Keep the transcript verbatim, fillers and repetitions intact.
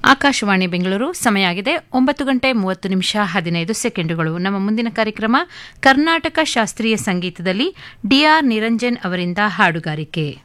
ಆಕಾಶವಾಣಿ ಬೆಂಗಳೂರು ಸಮಯ ಆಗಿದೆ ಒಂಬತ್ತು ಗಂಟೆ ಮೂವತ್ತು ನಿಮಿಷ ಹದಿನೈದು ಸೆಕೆಂಡುಗಳು. ನಮ್ಮ ಮುಂದಿನ ಕಾರ್ಯಕ್ರಮ ಕರ್ನಾಟಕ ಶಾಸ್ತ್ರೀಯ ಸಂಗೀತದಲ್ಲಿ ಡಿಆರ್ ನಿರಂಜನ್ ಅವರಿಂದ ಹಾಡುಗಾರಿಕೆ.